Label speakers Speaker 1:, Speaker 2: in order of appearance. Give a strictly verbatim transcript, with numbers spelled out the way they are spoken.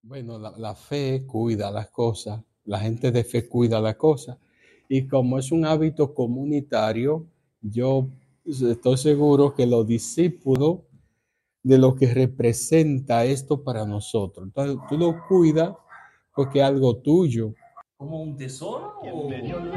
Speaker 1: Bueno, la, la fe cuida las cosas, la gente de fe cuida las cosas, y como es un hábito comunitario, yo estoy seguro que los discípulos de lo que representa esto para nosotros. Entonces, tú lo cuidas porque es algo tuyo.
Speaker 2: ¿Como un tesoro o...?